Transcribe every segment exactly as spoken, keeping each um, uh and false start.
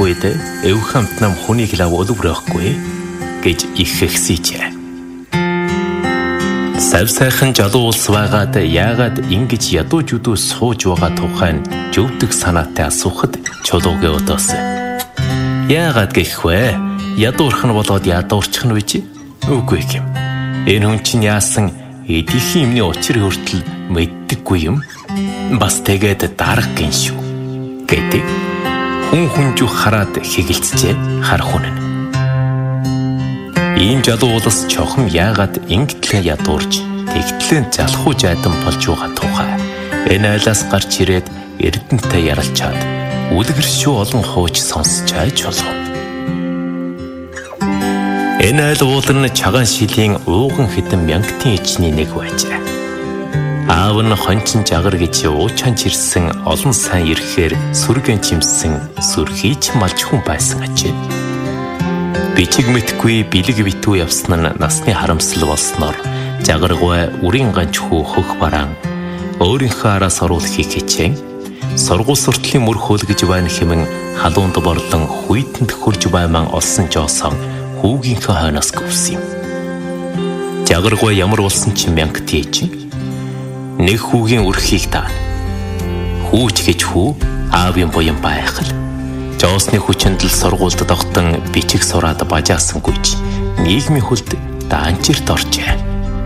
үед эв хамт нам хүнийг лав өлөврөхгүй гэж их хэсийжээ. Сав сайхан жалуу улс байгаад яагаад ингэж ядуужудуу сууж байгаа тухай нь зөвдөг санаатай асуухад чулуугийн удаас яагаад гэхвэ? Ядуурхан болоод ядуурчих нь үгүй. Үгүй юм. Энэ хүн чинь яасан эдийн юмны учир хүртэл мэддэггүй юм. Бас тэгээд дарга гин шүү гэдэг хүн хүнжих хараад хэгэлцжээ хар хүн нь. Ийм жалуу улс чохом яагаад ингэтлэн ядуурж тэгтлэн залхуу жайдан болж байгаа тухай энэ айлаас гарч ирээд эрдэнэтэй ярилцаад үлгэршүү олон хууч сонсч айж болов. Энэ айл уул нь чагаан шилийн ууган хэдэн мянгатын ичний нэг байжээ. Аав нь хончин жагар гэж уучаан чирсэн олон сайн ирэхээр сүргэн чимсэн сүрхийч малч хүн байсан ачээ. Бичиг мэдгүй бэлэг битүү явсан нь насны харамсал болсноор жагаргай үрийн ганч хүү хөх бараан өөрийнхөө араас оруулахыг хичээн сургууль суртлын мөр хөөлгөж байна хэмээн халуунд борлон хүйтэнд хурж байман олсон жоосон хүүгийнхээ хойноос гүвсэн юм. Жагаргай ямар болсон ч мянга тийж нэг хүүгийн өрхийг даана. Хүүч гэж хүү аавын буян байхал жоосны хүчинд л сургуульд тогтон бичиг сураад бажаасангүйч нийгмийн хөлд даанчирт оржээ.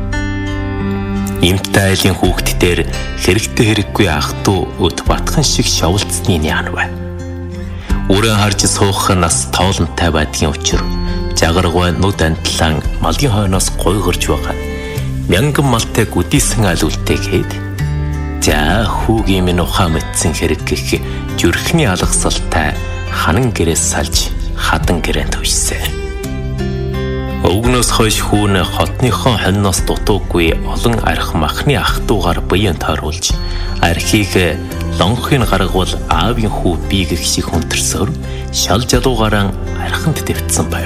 Имтэй айлын хүүхд дээр хэрэгтэй хэрэггүй ах トゥ өд батхан шиг шовлцсны яан бай. Үрэн харж суух нас тоолонтой байдгийн учир жагаргай нүд антлан малын хойноос гойгорж байгаа. Мянган малтай гүдийсэн айл үлдээгээд за хүүгийн минь ухаан мэдсэн хэрэг гэх зүрхний алгасалтай ханан гэрээс салж хадан гэрээнд үйсэн. Өвгнөөс хойш хүүн хотныхон хонноос дутуугүй олон арх махны ах トゥ гар буян тааруулж архийг лонхын гаргавал аавын хүү би гэх шиг хүнтерсөөр шал жалуугаараа арханд дэвтсэн байв.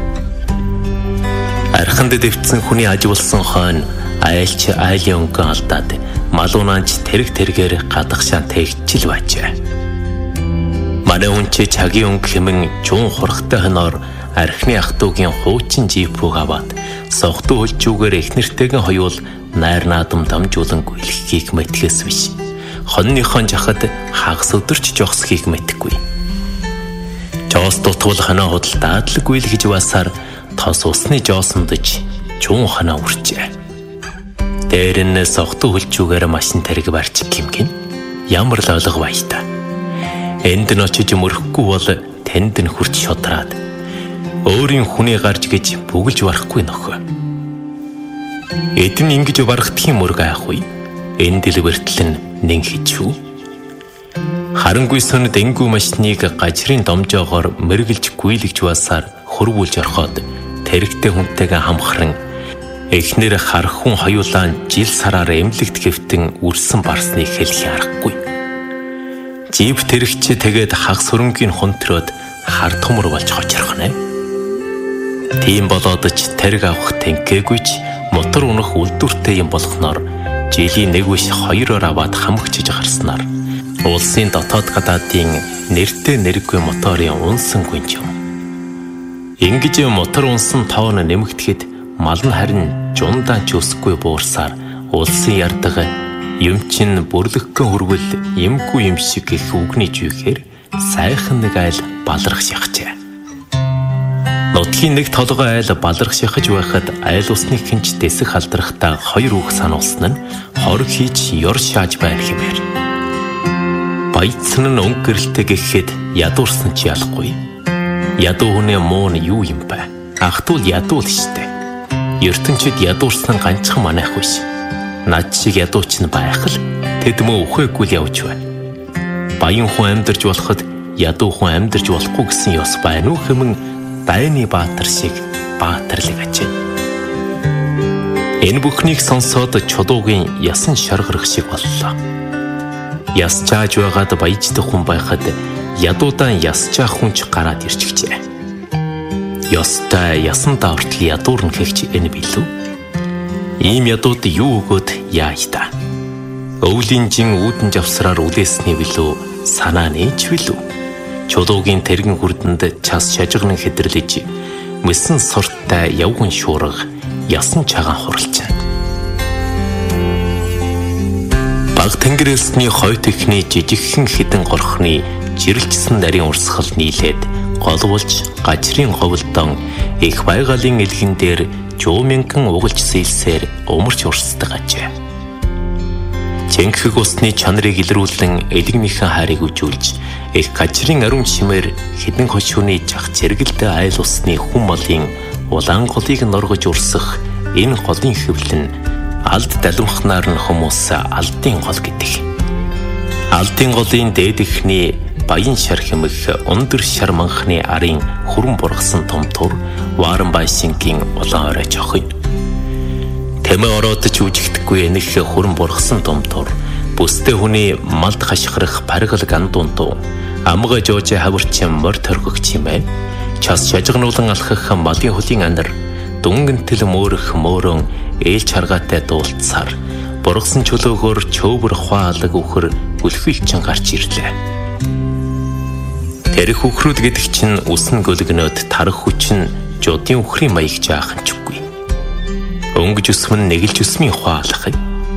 Арханд дэвтсэн хүний аживлсан хойно айлч айлын өнгөн алдаад малуунаач тэрэг тэргээр гадагшаан тэгчил байжээ. Манай хүн чи чагийн өнгө хэмэн чуун хурхтай хоноор архины ах トゥ гийн хуучин жипүүг аваад согтуу хөлжүүгээр эхнэртэйгэн хоёул найр наадам дамжуулан гүйлхийг мэтгээс биш. Хонныхон жахад хагас өдөрч жогсхийг мэдхгүй. Жоос дутвал ханаа худал даадлаг гүйлгэж басаар тос усны жоосондж чуун ханаа үрчээ. Дээр нь согтуу хөлжүүгээр машин тариг барч гимгэн ямар л ойлго баята. Энд нь очиж мөрөхгүй бол тэнд нь хурц шодраад өөрийн хүний гарч гэж бүгэлж барахгүй нөхөө. Эдэн ингэж барахдхийн мөрг аахгүй. Энэ дэлбэртэл нь нэн хичүү. Харангүй сон дэнгүү машиныг гажрын домжоогоор мэргэлж гүйлгэж басаар хөрвүүлж орхоод тэрэгтэй хүнтэйгээ хамхран эхнэр харах хүн хоёулаа жил сараар эмлэгт хэвтэн үрсэн барсныг хэлэх аргагүй. Жип тэрэгч тэгээд хагас хөрөнгийн хунтроод хар тумар болж хожирхнэ. Тийм болоод ч тэрэг авах тэнхээгүй ч мотор унах үлдвэртэй юм болохноор жилийн нэг биш хоёроор аваад хамгчиж гарснаар улсын дотоод гадаадын нэртэй нэргүй моторын унсан гүнж юм. Ингэж мотор унсан тоон нэмэгдэхэд мал нь харин жундаан ч өсөхгүй буурсаар улсын ярдга юм чин бүрлэгхэн хөрвөл юмгүй юм шиг их үгний жүйхээр сайхан нэг айл баларх шахжээ. Нутгийн нэг толгой айл баларх шахаж байхад айл усны хинч дэсэх халдрахтаа хоёр үг сануулсан нь хорг хийж ёр шааж байна хэмээр. Баяцсан нь өнгөрөлтэй гэхэд ядуурсан ч ялахгүй. Ядуу хүний муу нь юу юм бэ? Ах トゥ ядуул штэ. ертөнчид ядуурсан ганцхан манайх биш. Над шиг ядууч нь байх л тэд мөө үхээгүй л явж байна. Баян хүн амьдарч болоход ядуу хүн амьдарч болохгүй гэсэн ёс байна уу хэмээн дайны баатар шиг баатарлаг ажээ. Энэ бүхнийг сонсоод чулуугийн ясан шаргарах шиг боллоо. Ясчааж байгаад баяждах хүн байхад ядуудан ясчаах хүн ч гараад ирчихжээ. Ёстой ясан даавартал ядуурна гэгч энэ билүү? Ийм ядууд юу өгөөд яаж та? Өвлийн жин үүдэн жавсраар үлээсний билүү? Санааны ч билүү? Чулуугийн тэргэн хүрдэнд час шажигнан хэдэрлэж мэсэн сурттай явган шуурга ясан чагаан хуралчна. Баг тэнгэр элсний хойд ихний жижигхэн хідэн горхны жирэлжсэн нарийн урсгал нийлээд голволж гажрын говьлдон их байгалийн элгэн дээр жуумянган угалж сэлсээр умарч урсдаг ажээ. Цэнхэг усны чанарыг илрүүлэн элэгнийхэн хайрыг үжүүлж их гажрын ариун шимээр хідэн хошууны жах зэрэгэлдэ айл усны хүн малын улаан голыг норгож урсах энэ голын хэвлэн алд далимхнаар нь хүмүүс алдын гол гэдэг. Алдын голын дээд ихний баян шар хэмэх өндөр шар манхны арын хүрэн бургасан том тур Варан Байсингийн улаан орой жохин. Тэмээ ороодч үжигдэхгүй энэх хүрэн бургасан том тур бүстэй хүний малд хашгирах паргал гандунту амга жоож хаварчин морь торгох чимээ час шажигнуулан алхах малын хөлийн анар дүнгэнтэл мөөрөх мөөрөн ээлж харгаатай дуулцаар бургасан чөлөөгөөр чөөвөр хуалаг үхэр үлхвилчин гарч ирлээ. Тэрх үхрүүд гэдэг чинь усан гөлгнөд тарах хүчин жуудын үхрийн маяг жаахан чүггүй. Өнгөж өсмөн нэгэлж өсмийн хуалах.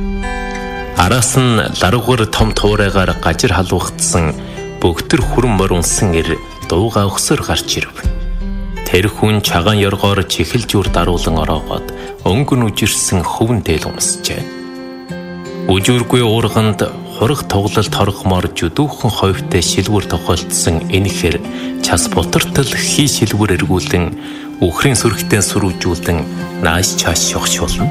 Араас нь ларгуур том туурайгаар гажир халуугдсан бөгтөр хүрэн морь унсан ир дууга өгсөр гарч ирв. Тэр хүн чагаан ёргоор чихэлж үр даруулан ороогоод өнгөн үжирсэн хөвөн дээл унсжээ. Үжүүргүй уурганд хураг тоглолт хоргомоор жүдүүхэн хойвтой шилвэр тохиолдсон энэхэр час бутартал хий шилвэр эргүүлэн үхрийн сүрхтэн сүрүүжүүлэн нааш чааш шогшуулна.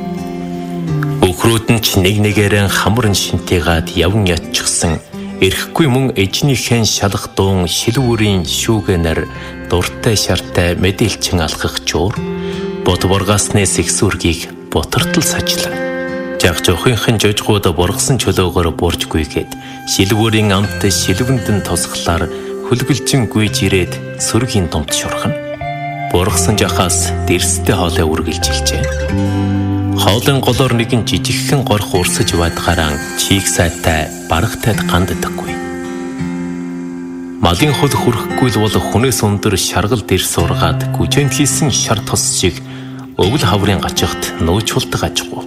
Үхрүүд нь ч нэг нэгээрэн хамрын шинтийгаад явн ятчихсан эрхгүй мөн эжнийхэн шалах дуун шилвэрийн шүүгэнэр дуртай шартай мэдээлчин алхах чуур бод бургасны сэгсүргийг бутартал сажлаа. Жаг жохынхын жожгууд бургасан чөлөөгөөр бууржгүйгээд шилвэрийн амт шилвэндэн тусглаар хөлгөлжин гүйж ирээд сүргийн думд шурхна. Бургасан жахаас дэрстэй хоолой үргэлжилжээ. Хоолын голоор нэгэн жижигхэн горх урсаж байдгараа чийг сайтай барагтайд ганддаггүй. Малын хөл хүрхгүй л бол хүнээс өндөр шаргал дээр сургаад гүжэнд хийсэн шар тус шиг өвөл хаврын гачигт нөөчулдаг ажгүй.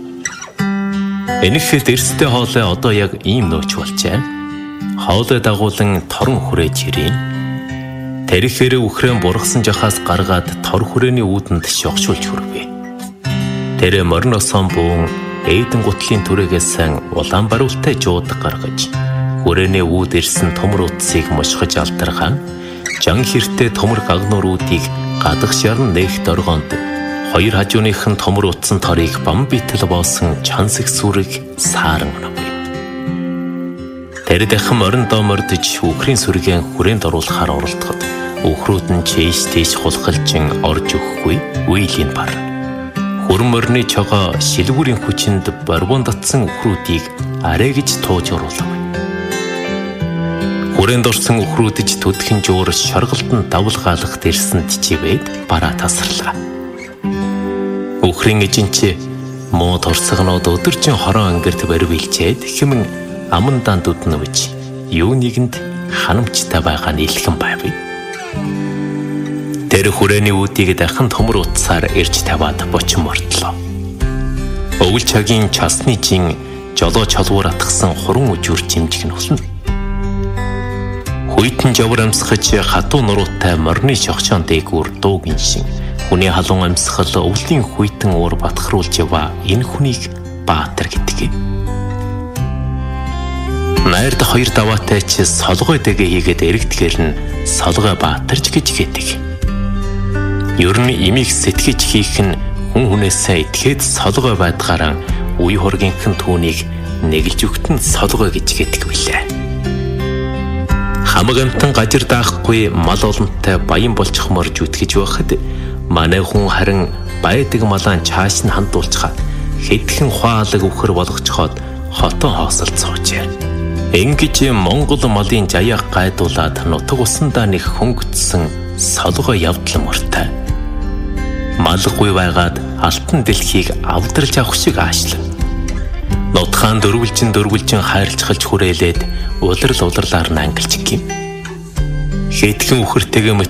Энэхээ дэрстэй хоолой одоо яг ийм нөөч болжээ. Хоолой дагуулan торон хүрээж ирэн. Тэрхээр үхрэн бургасан жахаас гаргаад тор хүрээний үүдэнд шогшуулж хүрвэ. Тэр морносон буун эйдэн гутлын түрээгээсэн улаан баруултай жуудаг гаргаж хүрээний үүд ирсэн төмөр утсыг мушгаж алдаргаан жан хэртэй төмөр гагнууруудыг гадах шарн нээх доргоонд хоёр хажууныхын төмөр утсан торыг бам битэл боосон чансэг сүрэг сааран онов. Тэр дахин морин доомордж үхрийн сүргийн хүрээнд оруулахаар оролдоход үхрүүд нь чэйш тийш хулхалжин орж өгөхгүй үеийн бар. Хүрэн морины чогоо шилвүрийн хүчинд борбон татсан үхрүүдийг арай гэж тууж оруулав. Хүрээнд орсон үхрүүдж төдхөн жуур шорголтон давлгаалах дэрсэнд чивээд бараа тасарлаа. Үхрийн эжинч муу торсгоноод өдөржин хорон ангирт баривилчээд хэмэн амандаа дүднөвж юу нэгэнд ханамжтай байгаа нь илхэн байв. Тэр хүрээний үүдийг дахин төмөр утсаар ирж таваад бочин мордлоо. Өвөл чагийн часны чин жолоо чалуур атгсан хуран үжүр жимжиг нь олно. Хүйтэн жавар амсгаж хатуу нуруутай морины шогшоон дээгүүр дууг иншин хүний халуун амсгал өвлийн хүйтэн уур батхруулж ява энэ хүнийг Баатар гэдэг. Найрд хоёр даваатай ч солгой дэгэ хийгээд эргэдгээр нь солгой Баатарч гэж гэдэг. Ер нь имийг сэтгэж хийх нь хүн хүнээсээ итгэхэд солгой байдгаараа үе хоргийнхэн түүнийг нэгэлж өгтөн солгой гэж гэдэг билээ. Хамаг амтан гажир даахгүй мал олонтой баян болчих морж үтгэж байхад манай хүн харин байдаг малаан чааш нь хандуулчихад хэдхэн хуалаг үхэр болгочхоод хотон хоосолд суужээ. Ингэж Монгол малын жаяах гайдуулаад нутаг усандаа нэг хөнгөцсөн солгой явдал мөртэй. Малгүй байгаад алтан дэлхийг авдралж авах шиг аашлав. Нутгаан дөрвөлжин дөрвөлжин хайрлцгалж хүрээлээд улрал улрлаар нь ангилж гин. Хэдхэн үхэртэйгээ